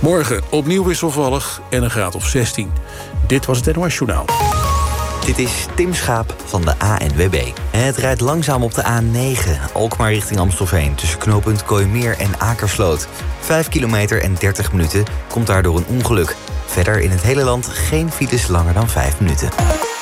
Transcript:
Morgen opnieuw wisselvallig en een graad of 16. Dit was het NOS Journaal. Dit is Tim Schaap van de ANWB. Het rijdt langzaam op de A9, Alkmaar richting Amstelveen, tussen knooppunt Kooimeer en Akersloot. 5 kilometer en 30 minuten komt daardoor een ongeluk. Verder in het hele land geen files langer dan 5 minuten.